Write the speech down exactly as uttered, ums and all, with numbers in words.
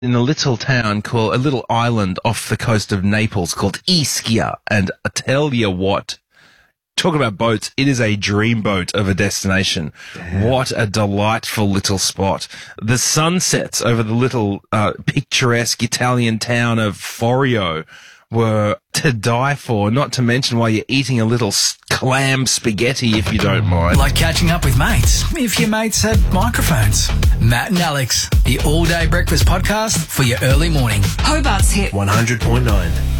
in a little town called, a little island off the coast of Naples called Ischia. And I tell you what, talk about boats, it is a dream boat of a destination. Damn. What a delightful little spot. The sunsets over the little uh, picturesque Italian town of Forio were to die for, not to mention while you're eating a little clam spaghetti, if you don't mind. Like catching up with mates, if your mates had microphones. Matt and Alex, the all-day breakfast podcast for your early morning. Hobart's Hit one hundred point nine.